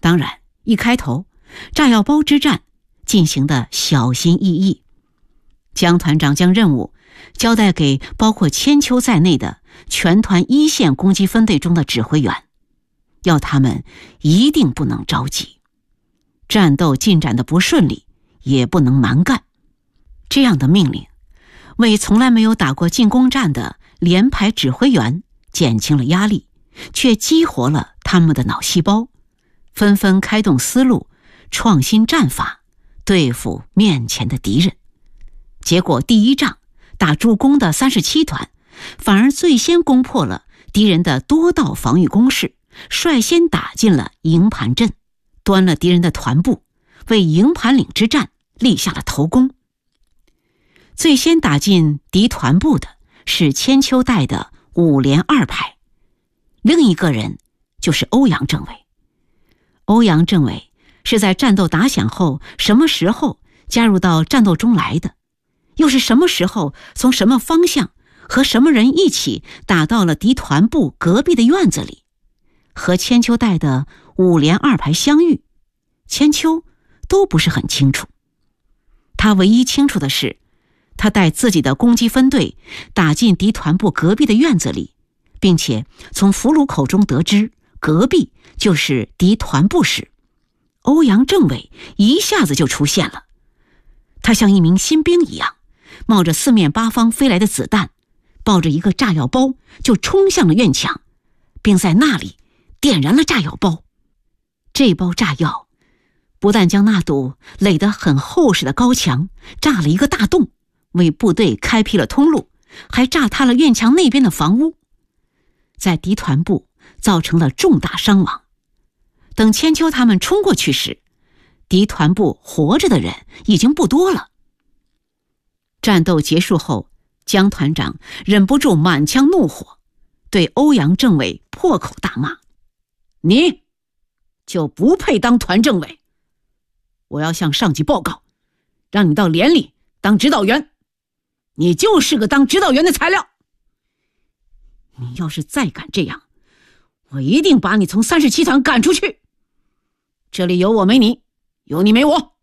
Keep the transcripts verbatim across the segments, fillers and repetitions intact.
当然，一开头，炸药包之战进行的小心翼翼。江团长将任务交代给包括千秋在内的全团一线攻击分队中的指挥员，要他们一定不能着急，战斗进展的不顺利也不能蛮干。这样的命令为从来没有打过进攻战的连排指挥员减轻了压力，却激活了他们的脑细胞，纷纷开动思路，创新战法，对付面前的敌人。结果第一仗打助攻的三十七团反而最先攻破了敌人的多道防御工事，率先打进了营盘阵，端了敌人的团部，为营盘岭之战立下了头功。最先打进敌团部的是千秋带的五连二排，另一个人就是欧阳政委。欧阳政委是在战斗打响后什么时候加入到战斗中来的，又是什么时候从什么方向和什么人一起打到了敌团部隔壁的院子里，和千秋带的五连二排相遇，千秋都不是很清楚。他唯一清楚的是，他带自己的攻击分队打进敌团部隔壁的院子里，并且从俘虏口中得知隔壁就是敌团部时，欧阳政委一下子就出现了。他像一名新兵一样，冒着四面八方飞来的子弹，抱着一个炸药包就冲向了院墙，并在那里点燃了炸药包。这包炸药不但将那堵垒得很厚实的高墙炸了一个大洞，为部队开辟了通路，还炸塌了院墙那边的房屋，在敌团部造成了重大伤亡。等千秋他们冲过去时，敌团部活着的人已经不多了。战斗结束后，江团长忍不住满腔怒火，对欧阳政委破口大骂：你就不配当团政委，我要向上级报告，让你到连里当指导员，你就是个当指导员的材料。你要是再敢这样，我一定把你从三十七团赶出去。这里有我没你，有你没我。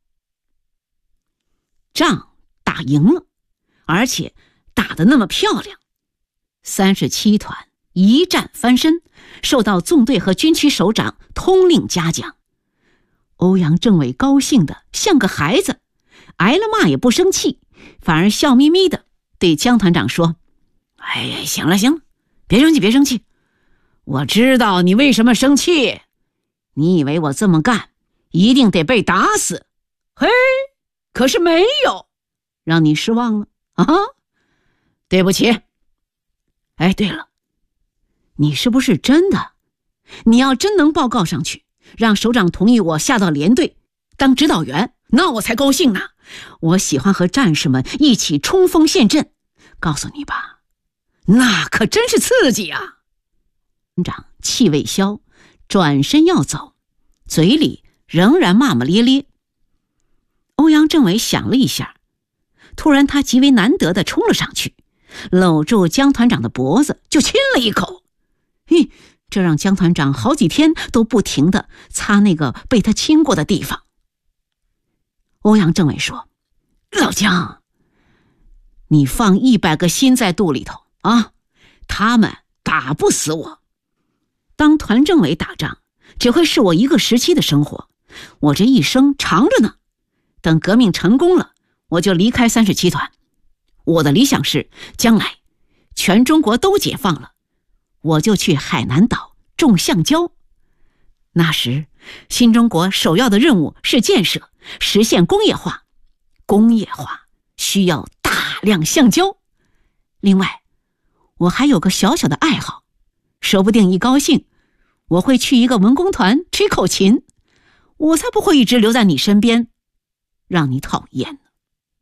仗打赢了，而且打得那么漂亮，三十七团一战翻身，受到纵队和军区首长通令嘉奖。欧阳政委高兴得像个孩子，挨了骂也不生气，反而笑眯眯地对江团长说：哎呀，行了行了，别生气别生气，我知道你为什么生气，你以为我这么干一定得被打死，嘿，可是没有，让你失望了啊？对不起。哎，对了，你是不是真的？你要真能报告上去，让首长同意我下到连队当指导员，那我才高兴呢。我喜欢和战士们一起冲锋陷阵，告诉你吧，那可真是刺激啊。团长气未消，转身要走，嘴里仍然骂骂咧咧。欧阳政委想了一下，突然他极为难得地冲了上去，搂住江团长的脖子就亲了一口。嘿，这让江团长好几天都不停地擦那个被他亲过的地方。欧阳政委说：老江，你放一百个心在肚里头啊，他们打不死我。当团政委打仗只会是我一个时期的生活，我这一生长着呢。等革命成功了，我就离开三十七团。我的理想是将来全中国都解放了，我就去海南岛种橡胶。那时新中国首要的任务是建设实现工业化，工业化需要大量橡胶。另外我还有个小小的爱好，说不定一高兴我会去一个文工团吹口琴，我才不会一直留在你身边让你讨厌呢。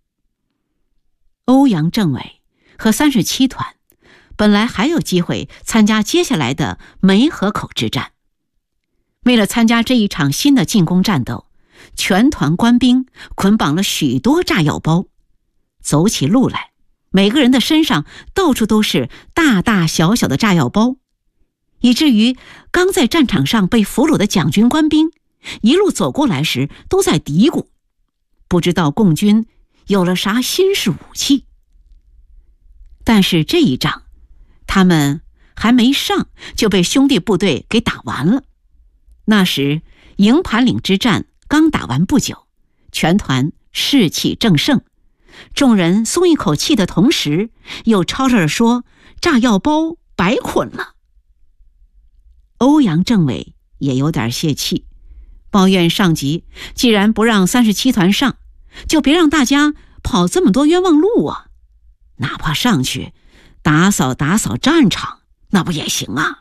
欧阳政委和三十七团本来还有机会参加接下来的梅河口之战，为了参加这一场新的进攻战斗，全团官兵捆绑了许多炸药包，走起路来每个人的身上到处都是大大小小的炸药包，以至于刚在战场上被俘虏的蒋军官兵一路走过来时都在嘀咕，不知道共军有了啥新式武器。但是这一仗，他们还没上就被兄弟部队给打完了。那时营盘岭之战刚打完不久，全团士气正盛，众人松一口气的同时，又吵着说炸药包白捆了。欧阳政委也有点泄气，抱怨上级既然不让三十七团上，就别让大家跑这么多冤枉路啊，哪怕上去打扫打扫战场那不也行啊。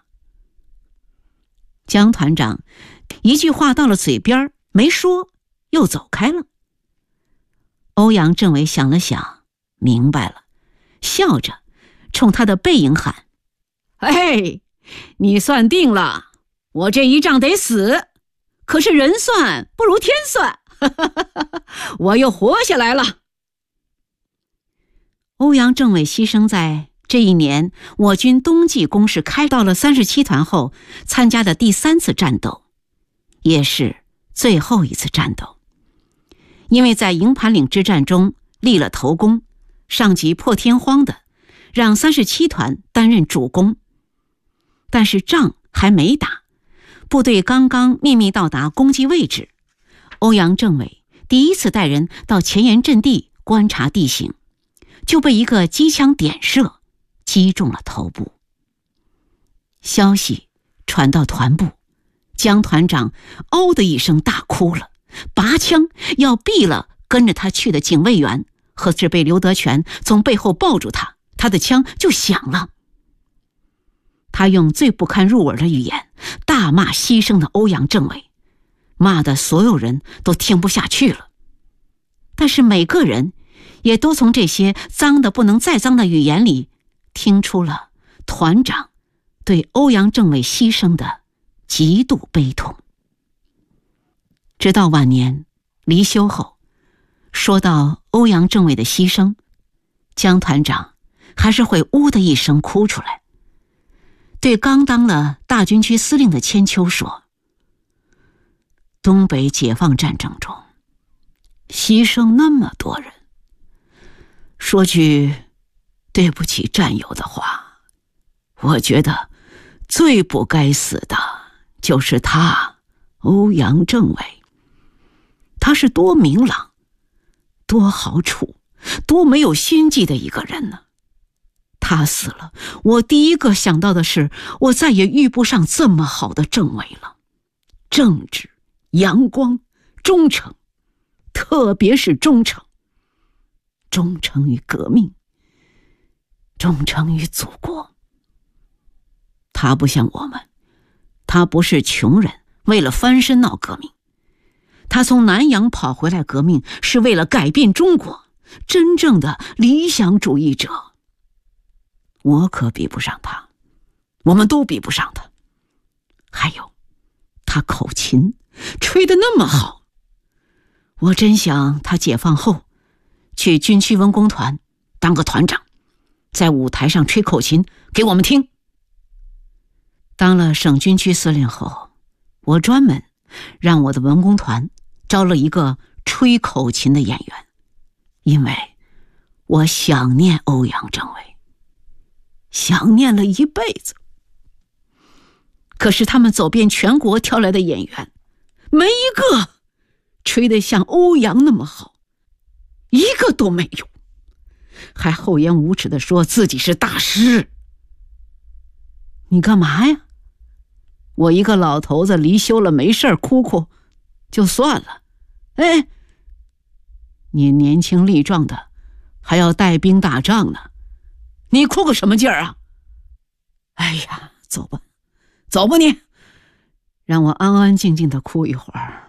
江团长一句话到了嘴边没说，又走开了。欧阳政委想了想，明白了，笑着冲他的背影喊：哎，你算定了，我这一仗得死，可是人算不如天算，我又活下来了。欧阳政委牺牲在这一年我军冬季攻势开到了三十七团后参加的第三次战斗，也是最后一次战斗。因为在营盘岭之战中立了头功，上级破天荒的让三十七团担任主攻。但是仗还没打，部队刚刚秘密到达攻击位置，欧阳政委第一次带人到前沿阵地观察地形，就被一个机枪点射，击中了头部。消息传到团部，江团长嗷的一声大哭了，拔枪要毙了跟着他去的警卫员，可是被刘德全从背后抱住他，他的枪就响了。他用最不堪入耳的语言大骂牺牲的欧阳政委，骂得所有人都听不下去了。但是每个人也都从这些脏的不能再脏的语言里听出了团长对欧阳政委牺牲的极度悲痛。直到晚年离休后，说到欧阳政委的牺牲，江团长还是会呜的一声哭出来，对刚当了大军区司令的千秋说：东北解放战争中牺牲那么多人，说句对不起战友的话，我觉得最不该死的就是他，欧阳政委。他是多明朗、多好处、多没有心计的一个人呢。他死了，我第一个想到的是，我再也遇不上这么好的政委了。正直、阳光、忠诚，特别是忠诚。忠诚于革命，忠诚于祖国。他不像我们，他不是穷人为了翻身闹革命，他从南洋跑回来革命是为了改变中国，真正的理想主义者。我可比不上他，我们都比不上他。还有，他口琴吹得那么好，我真想他解放后去军区文工团当个团长，在舞台上吹口琴给我们听。当了省军区司令后，我专门让我的文工团招了一个吹口琴的演员，因为我想念欧阳政委，想念了一辈子。可是他们走遍全国挑来的演员，没一个吹得像欧阳那么好，一个都没有，还厚颜无耻地说自己是大师。你干嘛呀？我一个老头子离休了没事哭哭就算了，哎，你年轻力壮的还要带兵打仗呢，你哭个什么劲儿啊？哎呀，走吧走吧你，让我安安静静的哭一会儿。